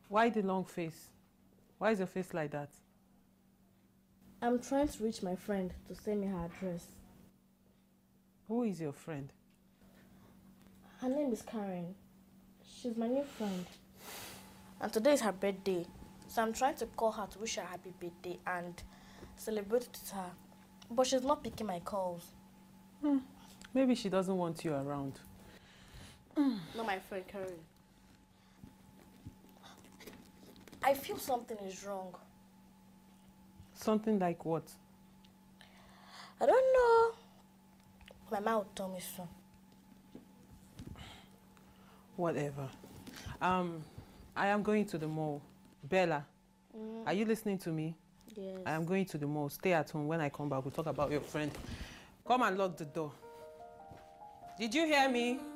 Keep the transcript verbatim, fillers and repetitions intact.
Why the long face? Why is your face like that? I'm trying to reach my friend to send me her address. Who is your friend? Her name is Karen. She's my new friend. And today is her birthday. So I'm trying to call her to wish her a happy birthday and celebrate it with her. But she's not picking my calls. Hmm. Maybe she doesn't want you around. Not my friend Karen. I feel something is wrong. Something like what? I don't know. My mom will tell me soon. Whatever. Um, I am going to the mall. Bella, mm. Are you listening to me? Yes. I am going to the mall. Stay at home. When I come back, we'll talk about your friend. Come and lock the door. Did you hear me?